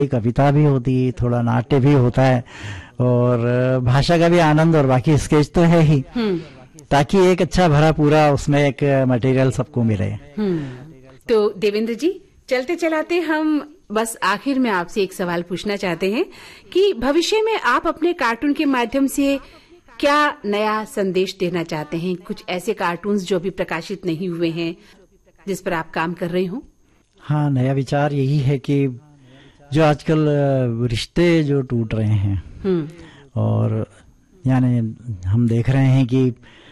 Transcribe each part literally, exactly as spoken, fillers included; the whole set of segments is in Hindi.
कविता भी होती, थोड़ा नाट्य भी होता है और भाषा का भी आनंद और बाकी स्केच तो है ही, ताकि एक अच्छा भरा पूरा उसमें एक मटेरियल सबको मिले। तो देवेंद्र जी, चलते चलाते हम बस आखिर में आपसे एक सवाल पूछना चाहते हैं कि भविष्य में आप अपने कार्टून के माध्यम से क्या नया संदेश देना चाहते हैं? कुछ ऐसे कार्टून्स जो अभी प्रकाशित नहीं हुए हैं जिस पर आप काम कर रहे हो? हाँ, नया विचार यही है कि जो आजकल रिश्ते जो टूट रहे हैं और यानी हम देख रहे हैं कि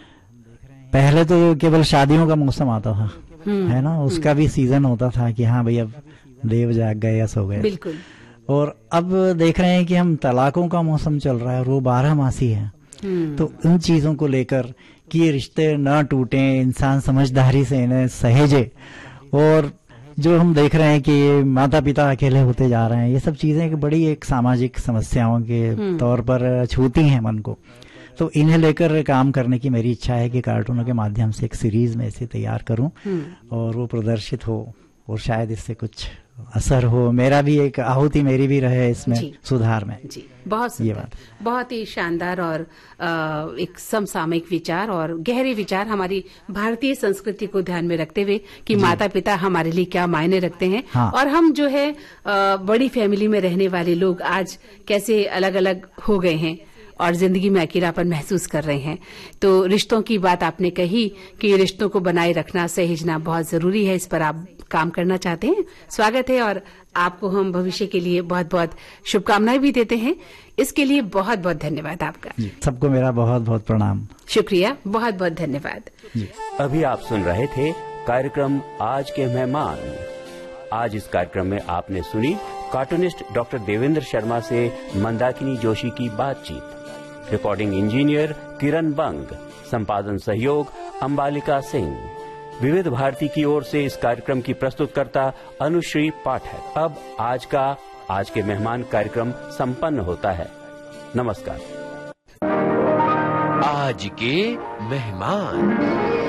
पहले तो केवल शादियों का मौसम आता था, है ना, उसका भी सीजन होता था कि हाँ भाई अब देव जाग गए या सो गए। बिल्कुल। और अब देख रहे हैं कि हम तलाकों का मौसम चल रहा है और वो बारह मासी है। तो उन चीजों को लेकर कि ये रिश्ते न टूटे, इंसान समझदारी से इन्हें सहेजे, और जो हम देख रहे हैं कि माता पिता अकेले होते जा रहे हैं, ये सब चीजें एक बड़ी एक सामाजिक समस्याओं के तौर पर छूती हैं मन को। तो इन्हें लेकर काम करने की मेरी इच्छा है कि कार्टूनों के माध्यम से एक सीरीज में इसे तैयार करूं और वो प्रदर्शित हो और शायद इससे कुछ असर हो, मेरा भी एक आहुति मेरी भी रहे इसमें सुधार में। जी, बहुत ये बात बहुत ही शानदार और आ, एक समसामयिक विचार और गहरे विचार हमारी भारतीय संस्कृति को ध्यान में रखते हुए कि माता पिता हमारे लिए क्या मायने रखते हैं। हाँ। और हम जो है आ, बड़ी फैमिली में रहने वाले लोग आज कैसे अलग अलग हो गए हैं और जिंदगी में अकेलापन महसूस कर रहे हैं। तो रिश्तों की बात आपने कही कि रिश्तों को बनाए रखना, सहेजना बहुत जरूरी है, इस पर आप काम करना चाहते हैं। स्वागत है और आपको हम भविष्य के लिए बहुत बहुत शुभकामनाएं भी देते हैं। इसके लिए बहुत बहुत धन्यवाद आपका। सबको मेरा बहुत बहुत प्रणाम। शुक्रिया, बहुत बहुत धन्यवाद। अभी आप सुन रहे थे कार्यक्रम आज के मेहमान। आज इस कार्यक्रम में आपने सुनी कार्टूनिस्ट डॉक्टर देवेंद्र शर्मा से मंदाकिनी जोशी की बातचीत। रिकॉर्डिंग इंजीनियर किरण बंग, संपादन सहयोग अंबालिका सिंह। विविध भारती की ओर से इस कार्यक्रम की प्रस्तुतकर्ता अनुश्री पाठक। अब आज का आज के मेहमान कार्यक्रम संपन्न होता है। नमस्कार। आज के मेहमान।